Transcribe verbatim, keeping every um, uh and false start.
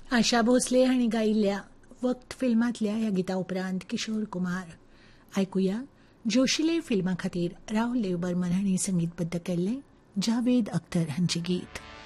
आशा भोसले हांणी गायिल्ल्या वक्त फिल्मांतल्या ह्या गिता उपरांत किशोर कुमार आयकुया जोशिले फिल्मा खातीर राहुल देव बर्मन हांणी संगीतबद्ध केल्लें जावेद अख्तर हांचें गीत.